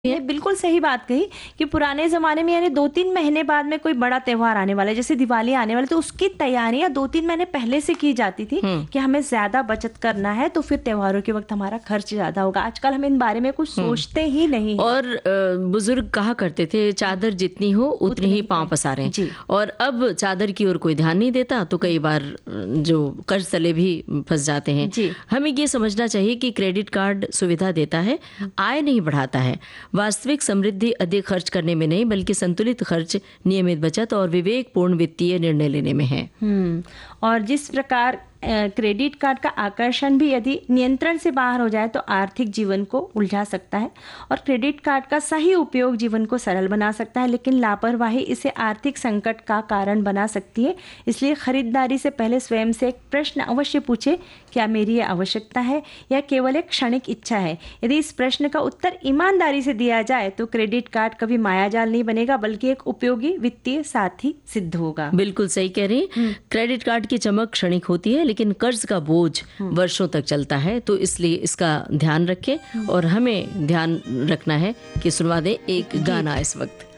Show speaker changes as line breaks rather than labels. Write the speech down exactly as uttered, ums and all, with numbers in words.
ये बिल्कुल सही बात कही कि पुराने ज़माने में यानी दो तीन महीने बाद में कोई बड़ा त्योहार आने वाला है, जैसे दिवाली आने वाली, तो उसकी तैयारियां दो तीन महीने पहले से की जाती थी
हम्म
कि हमें ज़्यादा बचत करना है तो फिर त्योहारों के वक्त हमारा खर्च ज़्यादा होगा। आजकल हम इन बारे में कुछ
हम्म
सोचते ही नहीं हैं।
और अ, बुजुर्ग कहा करते थे, चादर जितनी हो उतनी
उतने
ही
ही
पांव
पे-
पसारें।
जी।
और अब चादर की ओर कोई ध्यान नहीं देता, तो कई बार अ, जो कर्ज तले भी फंस जाते हैं।
जी।
हमें ये समझना चाहिए कि क्रेडिट कार्ड सुविधा देता है, आय नहीं बढ़ाता है। वास्तविक समृद्धि अधिक खर्च करने में नहीं, बल्कि संतुलित खर्च, नियमित बचत और विवेकपूर्ण वित्तीय निर्णय लेने में है।
हम्म और जिस प्रकार अ, क्रेडिट कार्ड का आकर्षण भी यदि नियंत्रण से बाहर हो जाए तो आर्थिक जीवन को उलझा सकता है, और क्रेडिट कार्ड का सही उपयोग जीवन को सरल बना सकता है, लेकिन लापरवाही इसे आर्थिक संकट का कारण बना सकती है। इसलिए खरीदारी से पहले स्वयं से एक प्रश्न अवश्य पूछे, क्या मेरी ये आवश्यकता है या केवल एक क्षणिक इच्छा है? यदि इस प्रश्न का उत्तर ईमानदारी से दिया जाए तो क्रेडिट कार्ड कभी मायाजाल नहीं बनेगा, बल्कि एक उपयोगी वित्तीय साथी सिद्ध होगा।
बिल्कुल सही कह रही हैं। क्रेडिट कार्ड की चमक क्षणिक होती है, लेकिन कर्ज का बोझ वर्षों तक चलता है। तो इसलिए इसका ध्यान रखें, और हमें ध्यान रखना है कि सुनवा दें एक गाना इस वक्त।